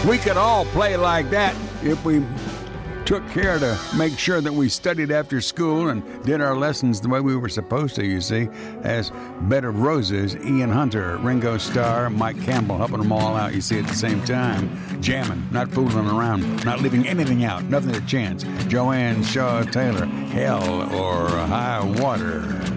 We could all play like that if we took care to make sure that we studied after school and did our lessons the way we were supposed to, you see. As Bed of Roses, Ian Hunter, Ringo Starr, Mike Campbell helping them all out, you see, at the same time. Jamming, not fooling around, not leaving anything out, nothing to chance. Joanne Shaw Taylor, Hell or High Water.